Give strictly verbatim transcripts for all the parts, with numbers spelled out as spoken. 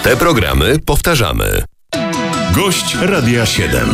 Te programy powtarzamy. Gość Radia siedem.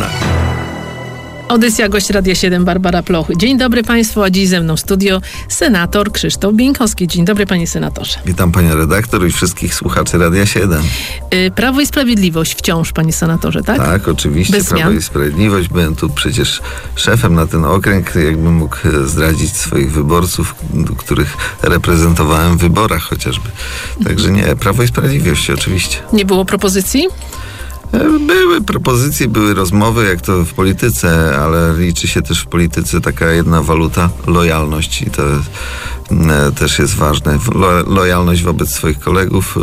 Audycja Gość Radia siedem, Barbara Ploch. Dzień dobry Państwu, a dziś ze mną w studio senator Krzysztof Bieńkowski. Dzień dobry Panie Senatorze. Witam Panią redaktor i wszystkich słuchaczy Radia siedem. Yy, Prawo i Sprawiedliwość wciąż, Panie Senatorze, tak? Tak, oczywiście. Bez Prawo zmian. i Sprawiedliwość. Byłem tu przecież szefem na ten okręg, jakbym mógł zdradzić swoich wyborców, których reprezentowałem w wyborach chociażby. Także nie, Prawo i Sprawiedliwość oczywiście. Nie było propozycji? Były propozycje, były rozmowy, jak to w polityce, ale liczy się też w polityce taka jedna waluta, lojalność, i to e, też jest ważne. Lo, lojalność wobec swoich kolegów,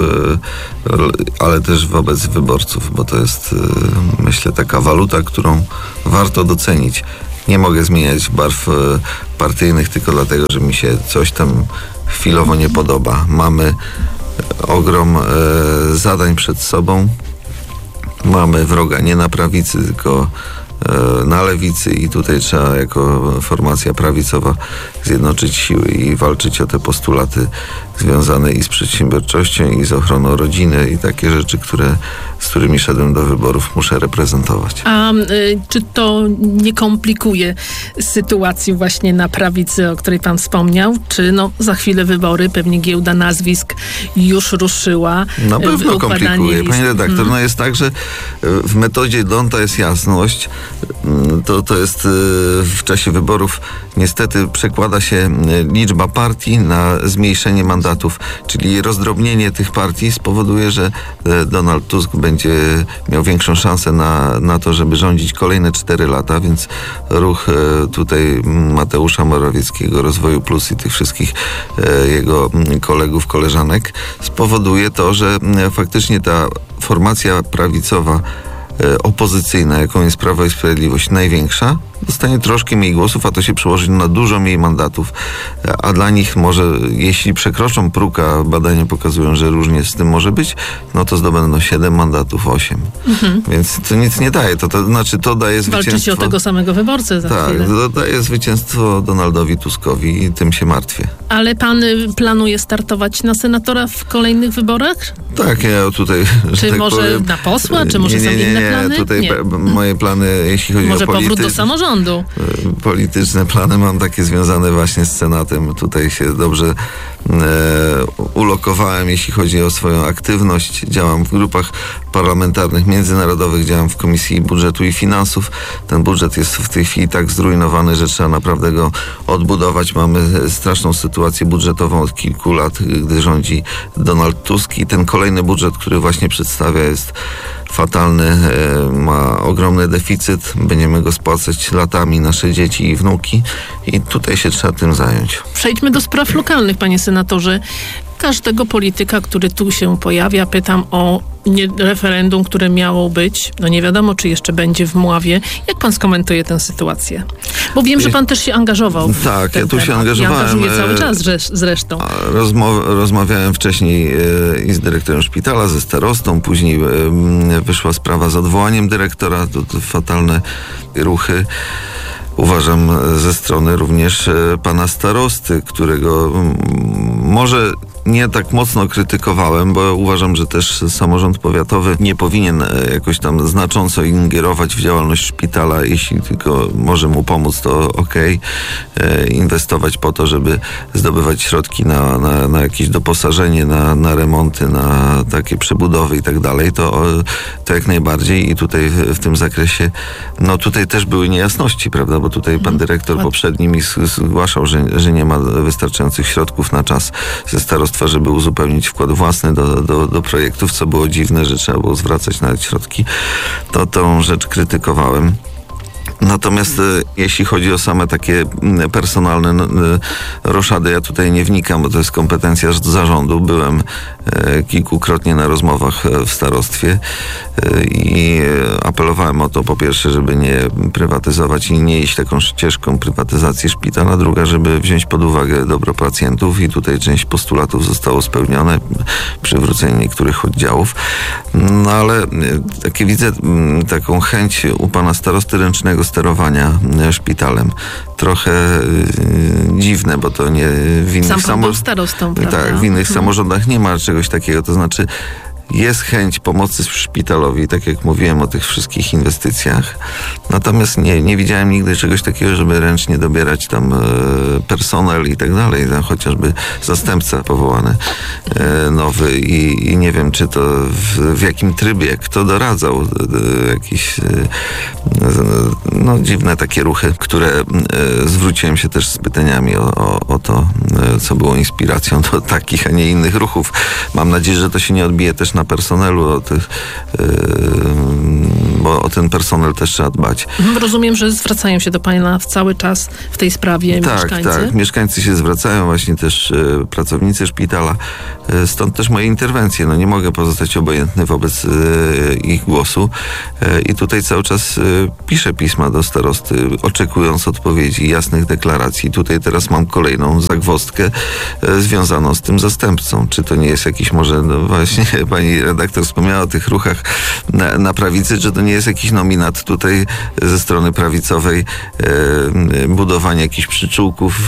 e, ale też wobec wyborców, bo to jest, e, myślę, taka waluta, którą warto docenić. Nie mogę zmieniać barw e, partyjnych tylko dlatego, że mi się coś tam chwilowo nie podoba. Mamy ogrom e, zadań przed sobą. Mamy wroga nie na prawicy, tylko e, na lewicy, i tutaj trzeba jako formacja prawicowa zjednoczyć siły i walczyć o te postulaty związane i z przedsiębiorczością, i z ochroną rodziny, i takie rzeczy, które, z którymi szedłem do wyborów, muszę reprezentować. A y, czy to nie komplikuje sytuacji właśnie na prawicy, o której Pan wspomniał? Czy no, za chwilę wybory, pewnie giełda nazwisk już ruszyła? Na pewno y, komplikuje. list. Pani redaktor, hmm. no jest tak, że w metodzie Donta jest jasność. To, to jest w czasie wyborów niestety przekłada się liczba partii na zmniejszenie mandatów, czyli rozdrobnienie tych partii spowoduje, że Donald Tusk będzie miał większą szansę na, na to, żeby rządzić kolejne cztery lata, więc ruch tutaj Mateusza Morawieckiego, Rozwoju Plus i tych wszystkich jego kolegów, koleżanek spowoduje to, że faktycznie ta formacja prawicowa opozycyjna, jaką jest Prawo i Sprawiedliwość, największa, dostanie troszkę mniej głosów, a to się przełoży na dużo mniej mandatów. A dla nich może, jeśli przekroczą próg, a badania pokazują, że różnie z tym może być, no to zdobędą siedem mandatów, osiem. Mhm. Więc to nic nie daje. To, to znaczy, to daje zwycięstwo... Walczycie o tego samego wyborcę za tak, chwilę. Tak, to daje zwycięstwo Donaldowi Tuskowi i tym się martwię. Ale Pan planuje startować na senatora w kolejnych wyborach? Tak, ja tutaj... Czy tak może powiem, na posła? Czy może nie, są nie, nie, inne nie. plany? Tutaj nie. moje plany, jeśli chodzi może o politykę... powrót do samorządu? Polityczne plany mam takie związane właśnie z Senatem. Tutaj się dobrze e, ulokowałem, jeśli chodzi o swoją aktywność. Działam w grupach parlamentarnych, międzynarodowych, działam w Komisji Budżetu i Finansów. Ten budżet jest w tej chwili tak zrujnowany, że trzeba naprawdę go odbudować. Mamy straszną sytuację budżetową od kilku lat, gdy rządzi Donald Tusk, i ten kolejny budżet, który właśnie przedstawia, jest fatalny, e, ma ogromny deficyt. Będziemy go spłacać latami, nasze dzieci i wnuki, i tutaj się trzeba tym zająć. Przejdźmy do spraw lokalnych, panie senatorze. Każdego polityka, który tu się pojawia, pytam o nie, referendum, które miało być. No nie wiadomo, czy jeszcze będzie w Mławie. Jak pan skomentuje tę sytuację? Bo wiem, że pan też się angażował w Tak, ten ja tu temat. się angażowałem. Ja angażuję cały czas zresztą. Rozmow, rozmawiałem wcześniej e, i z dyrektorem szpitala, ze starostą, później e, wyszła sprawa z odwołaniem dyrektora. To, to fatalne ruchy. Uważam, ze strony również pana starosty, którego m, może nie tak mocno krytykowałem, bo uważam, że też samorząd powiatowy nie powinien jakoś tam znacząco ingerować w działalność szpitala. Jeśli tylko może mu pomóc, to okej. Okay. Inwestować po to, żeby zdobywać środki na, na, na jakieś doposażenie, na, na remonty, na takie przebudowy i tak dalej, to, to jak najbardziej. I tutaj w, w tym zakresie, no tutaj też były niejasności, prawda, bo tutaj pan dyrektor poprzedni mi zgłaszał, że, że nie ma wystarczających środków na czas ze starostwa, żeby uzupełnić wkład własny do, do, do projektów, co było dziwne, że trzeba było zwracać nawet środki. To tą rzecz krytykowałem. Natomiast e, jeśli chodzi o same takie personalne e, roszady, ja tutaj nie wnikam, bo to jest kompetencja zarządu. Byłem e, kilkukrotnie na rozmowach w starostwie e, i apelowałem o to, po pierwsze, żeby nie prywatyzować i nie iść taką ścieżką prywatyzacji szpitala, druga, żeby wziąć pod uwagę dobro pacjentów, i tutaj część postulatów zostało spełnione, przywrócenie niektórych oddziałów. No ale e, takie widzę m, taką chęć u pana starosty ręcznego sterowania szpitalem. Trochę y, dziwne, bo to nie w innych Sam pan samo... był starostą, prawda? Tak, w innych hmm. samorządach nie ma czegoś takiego. To znaczy, jest chęć pomocy szpitalowi, tak jak mówiłem o tych wszystkich inwestycjach. Natomiast nie, nie widziałem nigdy czegoś takiego, żeby ręcznie dobierać tam e, personel i tak dalej. Tam chociażby zastępca powołany e, nowy i, i nie wiem, czy to w, w jakim trybie, kto doradzał e, jakieś e, no, dziwne takie ruchy, które e, zwróciłem się też z pytaniami o, o, o to, e, co było inspiracją do takich, a nie innych ruchów. Mam nadzieję, że to się nie odbije też na personelu, o tych, e, bo o ten personel też trzeba dbać. Rozumiem, że zwracają się do pana w cały czas w tej sprawie tak, mieszkańcy. Tak, mieszkańcy się zwracają, właśnie też e, pracownicy szpitala. E, stąd też moje interwencje. No nie mogę pozostać obojętny wobec e, ich głosu. E, I tutaj cały czas e, piszę pisma do starosty, oczekując odpowiedzi, jasnych deklaracji. Tutaj teraz mam kolejną zagwozdkę e, związaną z tym zastępcą. Czy to nie jest jakiś może, no właśnie pani redaktor wspomniała o tych ruchach na, na prawicy, czy to nie jest jakiś nominat tutaj ze strony prawicowej, e, budowanie jakichś przyczółków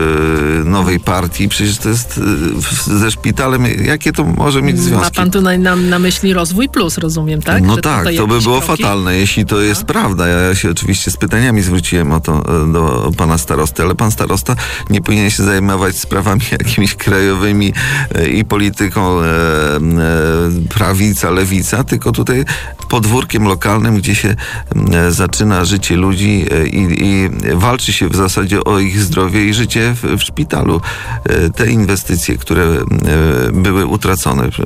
e, nowej partii. Przecież to jest e, ze szpitalem, jakie to może mieć związki? Ma pan tu na, na, na myśli Rozwój Plus, rozumiem, tak? No że tak, to by było kroki? fatalne, jeśli to jest no. prawda. Ja się oczywiście z pytaniami zwróciłem o to do pana starosty, ale pan starosta nie powinien się zajmować sprawami jakimiś krajowymi e, i polityką e, e, prawica, lewica, tylko tutaj podwórkiem lokalnym, gdzie się e, zaczyna życie ludzi e, i, i walczy się w zasadzie o ich zdrowie i życie w, w szpitalu. E, te inwestycje, które e, były utracone e,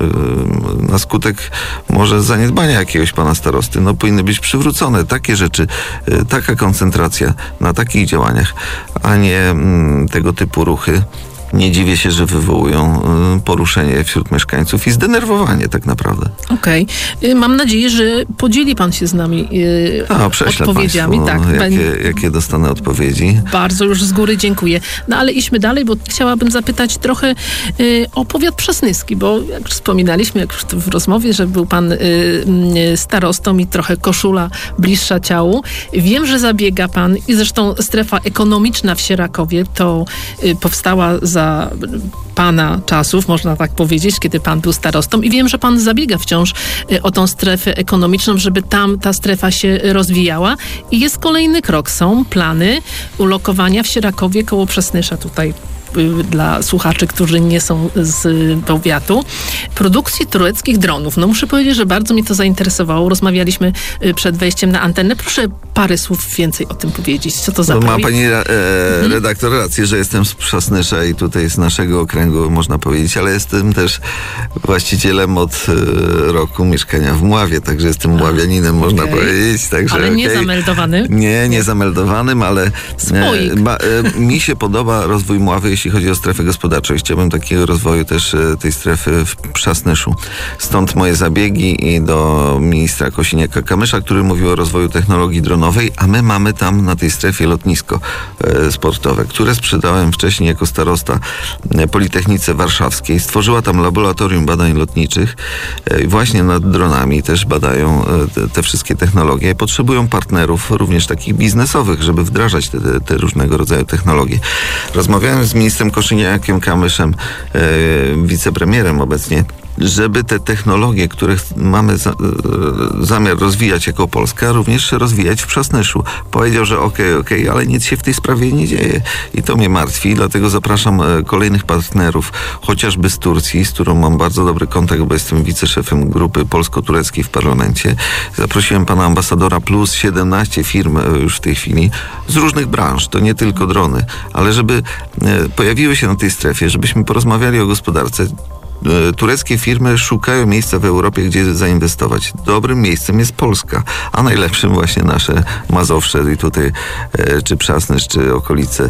na skutek może zaniedbania jakiegoś pana starosty, no powinny być przywrócone. Takie rzeczy, e, taka koncentracja na takich działaniach, a nie m, tego typu ruchy. Nie dziwię się, że wywołują poruszenie wśród mieszkańców i zdenerwowanie tak naprawdę. Okej. Okay. Mam nadzieję, że podzieli pan się z nami yy, A, odpowiedziami. Państwu, tak, jakie, jakie dostanę odpowiedzi. Bardzo już z góry dziękuję. No ale idźmy dalej, bo chciałabym zapytać trochę yy, o powiat przasnyski, bo jak już wspominaliśmy jak już w rozmowie, że był pan yy, starostą i trochę koszula bliższa ciału. Wiem, że zabiega pan i zresztą strefa ekonomiczna w Sierakowie to yy, powstała za pana czasów, można tak powiedzieć, kiedy pan był starostą i wiem, że pan zabiega wciąż o tą strefę ekonomiczną, żeby tam ta strefa się rozwijała i jest kolejny krok. Są plany ulokowania w Sierakowie koło Przasnysza tutaj dla słuchaczy, którzy nie są z powiatu, produkcji tureckich dronów. No muszę powiedzieć, że bardzo mnie to zainteresowało. Rozmawialiśmy przed wejściem na antenę. Proszę parę słów więcej o tym powiedzieć. Co to za no, projekt? Ma pani e, redaktor rację, że jestem z Przasnysza i tutaj z naszego okręgu, można powiedzieć, ale jestem też właścicielem od e, roku mieszkania w Mławie, także jestem mławianinem, okay. można powiedzieć. Także, ale nie okay. zameldowanym? Nie, nie zameldowanym, ale e, ba, e, mi się podoba rozwój Mławy, jeśli chodzi o strefę gospodarczą. Chciałbym takiego rozwoju też tej strefy w Przasnyszu. Stąd moje zabiegi i do ministra Kosiniaka-Kamysza, który mówił o rozwoju technologii dronowej, a my mamy tam na tej strefie lotnisko e, sportowe, które sprzedałem wcześniej jako starosta Politechnice Warszawskiej. Stworzyła tam laboratorium badań lotniczych e, właśnie nad dronami też badają e, te, te wszystkie technologie. Potrzebują partnerów również takich biznesowych, żeby wdrażać te, te różnego rodzaju technologie. Rozmawiałem z ministrem Kosiniakiem-Kamyszem, e, wicepremierem obecnie, żeby te technologie, które mamy za, e, zamiar rozwijać jako Polska, również rozwijać w Przasnyszu. Powiedział, że okej, okay, okej, okay, ale nic się w tej sprawie nie dzieje. I to mnie martwi, dlatego zapraszam e, kolejnych partnerów, chociażby z Turcji, z którą mam bardzo dobry kontakt, bo jestem wiceszefem grupy polsko-tureckiej w parlamencie. Zaprosiłem pana ambasadora plus siedemnaście firm e, już w tej chwili z różnych branż. To nie tylko drony, ale żeby e, pojawiły się na tej strefie, żebyśmy porozmawiali o gospodarce. Tureckie firmy szukają miejsca w Europie, gdzie zainwestować. Dobrym miejscem jest Polska, a najlepszym właśnie nasze Mazowsze i tutaj e, czy Przasnysz, czy okolice.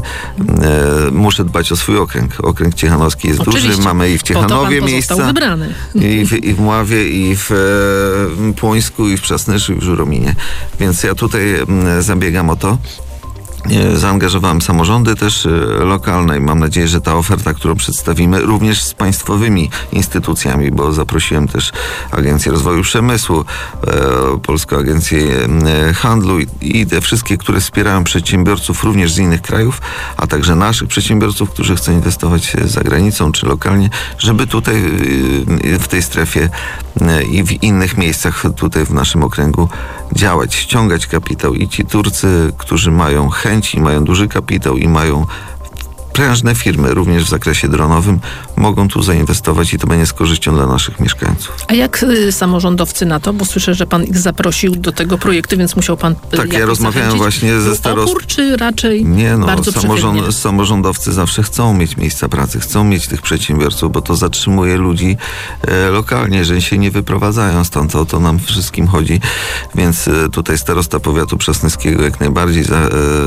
E, muszę dbać o swój okręg. Okręg ciechanowski jest Oczywiście. duży. Mamy i w Ciechanowie miejsca. Wybrany. I w, I w Mławie, i w e, Płońsku, i w Przasnyszu, i w Żurominie. Więc ja tutaj m, zabiegam o to, Zaangażowałem samorządy też lokalne i mam nadzieję, że ta oferta, którą przedstawimy, również z państwowymi instytucjami, bo zaprosiłem też Agencję Rozwoju Przemysłu, Polską Agencję Handlu i te wszystkie, które wspierają przedsiębiorców również z innych krajów, a także naszych przedsiębiorców, którzy chcą inwestować za granicą czy lokalnie, żeby tutaj w tej strefie i w innych miejscach tutaj w naszym okręgu działać, ściągać kapitał. I ci Turcy, którzy mają chęć i mają duży kapitał i mają prężne firmy, również w zakresie dronowym, mogą tu zainwestować i to będzie z korzyścią dla naszych mieszkańców. A jak y, samorządowcy na to? Bo słyszę, że pan ich zaprosił do tego projektu, więc musiał pan y, Tak, ja rozmawiałem zachęcić. właśnie ze starostą. Opór, czy raczej Nie, no, bardzo samorząd, przychylnie? samorządowcy zawsze chcą mieć miejsca pracy, chcą mieć tych przedsiębiorców, bo to zatrzymuje ludzi e, lokalnie, że się nie wyprowadzają stąd. O to nam wszystkim chodzi. Więc e, tutaj starosta powiatu przasnyskiego jak najbardziej za, e,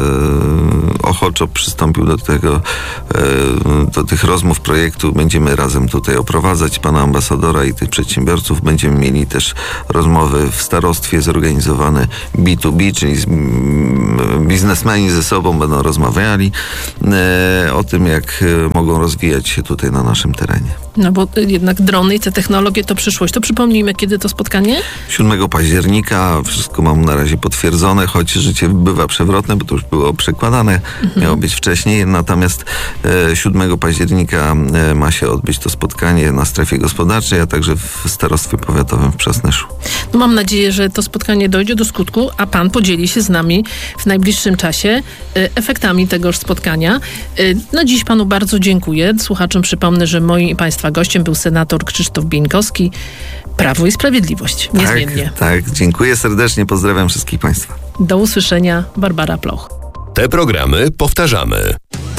ochoczo przystąpił do tego, do tych rozmów projektu. Będziemy razem tutaj oprowadzać pana ambasadora i tych przedsiębiorców. Będziemy mieli też rozmowy w starostwie zorganizowane B dwa B, czyli biznesmeni ze sobą będą rozmawiali o tym, jak mogą rozwijać się tutaj na naszym terenie. No bo jednak drony i te technologie to przyszłość. To przypomnijmy, kiedy to spotkanie? siódmego października. Wszystko mam na razie potwierdzone, choć życie bywa przewrotne, bo to już było przekładane. Mhm. Miało być wcześniej, natomiast e, siódmego października e, ma się odbyć to spotkanie na strefie gospodarczej, a także w starostwie powiatowym w Przasnyszu. No mam nadzieję, że to spotkanie dojdzie do skutku, a pan podzieli się z nami w najbliższym czasie e, efektami tegoż spotkania. E, no dziś panu bardzo dziękuję. Słuchaczom przypomnę, że moim i państwa gościem był senator Krzysztof Bieńkowski, Prawo i Sprawiedliwość. Niezmiennie. Tak, tak. Dziękuję serdecznie. Pozdrawiam wszystkich państwa. Do usłyszenia. Barbara Ploch. Te programy powtarzamy.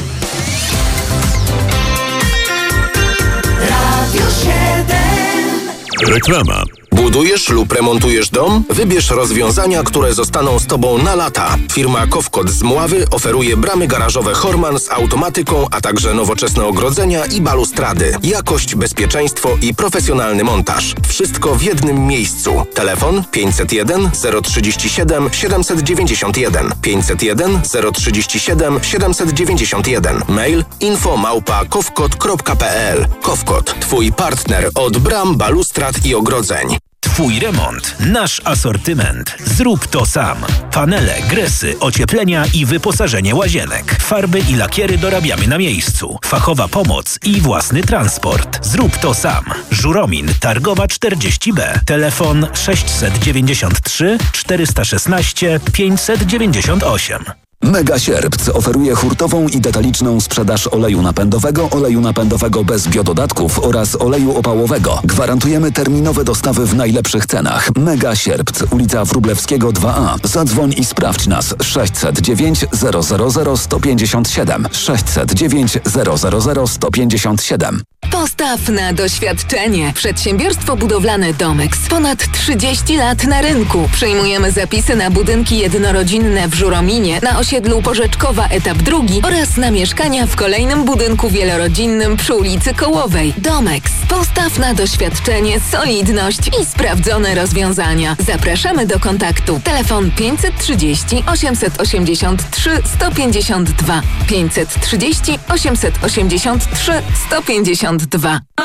Reklama. Budujesz lub remontujesz dom? Wybierz rozwiązania, które zostaną z Tobą na lata. Firma Kofkot z Mławy oferuje bramy garażowe Horman z automatyką, a także nowoczesne ogrodzenia i balustrady. Jakość, bezpieczeństwo i profesjonalny montaż. Wszystko w jednym miejscu. Telefon pięćset jeden zero trzydzieści siedem siedemset dziewięćdziesiąt jeden. pięćset jeden zero trzydzieści siedem siedemset dziewięćdziesiąt jeden. Mail info małpa kofkot kropka p l. Kofkot. Twój partner od bram, balustrad i ogrodzeń. Twój remont, nasz asortyment. Zrób to sam. Panele, gresy, ocieplenia i wyposażenie łazienek. Farby i lakiery dorabiamy na miejscu. Fachowa pomoc i własny transport. Zrób to sam. Żuromin, Targowa czterdzieści B. Telefon sześćset dziewięćdziesiąt trzy czterysta szesnaście pięćset dziewięćdziesiąt osiem. Mega Sierpc oferuje hurtową i detaliczną sprzedaż oleju napędowego, oleju napędowego bez biododatków oraz oleju opałowego. Gwarantujemy terminowe dostawy w najlepszych cenach. Mega Sierpc, ulica Wróblewskiego dwa A. Zadzwoń i sprawdź nas sześćset dziewięć zero zero zero sto pięćdziesiąt siedem. sześćset dziewięć zero zero zero sto pięćdziesiąt siedem. Postaw na doświadczenie. Przedsiębiorstwo budowlane Domex. Ponad trzydzieści lat na rynku. Przyjmujemy zapisy na budynki jednorodzinne w Żurominie, na osiedlu Porzeczkowa etap drugi oraz na mieszkania w kolejnym budynku wielorodzinnym przy ulicy Kołowej. Domex. Postaw na doświadczenie, solidność i sprawdzone rozwiązania. Zapraszamy do kontaktu. Telefon pięćset trzydzieści osiemset osiemdziesiąt trzy sto pięćdziesiąt dwa. pięćset trzydzieści osiemset osiemdziesiąt trzy sto pięćdziesiąt dwa.